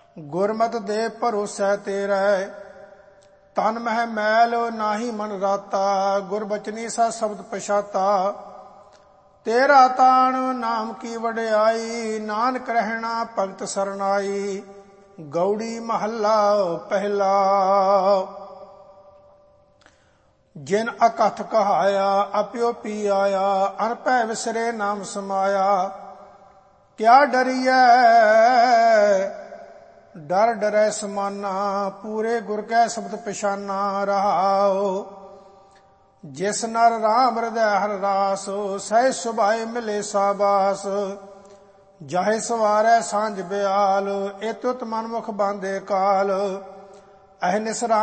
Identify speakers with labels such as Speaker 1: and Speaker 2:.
Speaker 1: ਗੁਰਮਤਿ ਦੇ ਭਰੋਸੈ ਤੇਰੇ, ਤਨ ਮਹਿ ਮੈਲ ਨਾਹੀ ਮਨ ਰਾਤਾ। ਗੁਰਬਚਨੀ ਸਾ ਸ਼ਬਦ ਪਛਾਤਾ, ਤੇਰਾ ਤਾਣ ਨਾਮ ਕੀ ਵਡਿਆਈ। ਨਾਨਕ ਰਹਿਣਾ ਭਗਤ ਸਰਨਾਈ, ਗੌੜੀ ਮਹੱਲਾ ਪਹਿਲਾ। ਜਿਨ ਅਕਥ ਕਹਾਇਆ ਅਪਿਓ ਪੀ ਆਇਆ। ਅਨਭੈ ਵਿਸਰੇ ਨਾਮ ਸਮਾਇਆ, ਕਿਆ ਡਰੀਐ ਡਰ ਡਰੈ ਸਮਾਨਾ। ਪੂਰੇ ਗੁਰ ਕੈ ਸ਼ਬਦ ਪਛਾਨਾ ਰਹਾਉ। ਜਿਸ ਨਰ ਰਾਮ ਹਿਰਦੈ ਹਰਿ ਰਾਸ, ਸਹਿ ਸੁਭਾਏ ਮਿਲੇ ਸਾਬਾਸ। ਜਾਹੇ ਸਵਾਰੈ ਸਾਂਝ ਬਿਆਲ, ਏ ਤੁਤ ਮਨਮੁਖ ਬਾਂਧੇ ਕਾਲ। ਅਹਨਿਸ